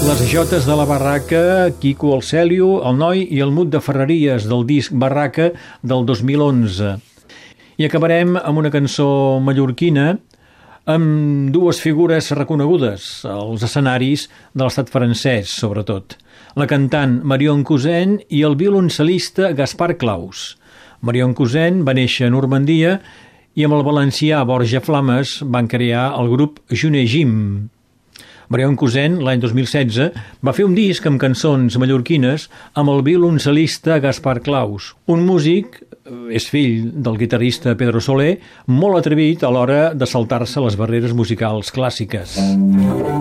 Les jotes de la Barraca, Quico el Cèlio, el Noi i el Mut de Ferreries del disc Barraca del 2011. I acabarem amb una cançó mallorquina amb dues figures reconegudes als escenaris de l'estat francès, sobretot. La cantant Marion Cousin i el violoncel·lista Gaspar Claus. Marion Cousin va néixer a Normandia i amb el valencià Borja Flames van crear el grup June Jim. Marion Cousin, l'any 2016, va fer un disc amb cançons mallorquines amb el violoncel·lista Gaspar Claus, un músic, és fill del guitarrista Pedro Soler, molt atrevit a l'hora de saltar-se les barreres musicals clàssiques.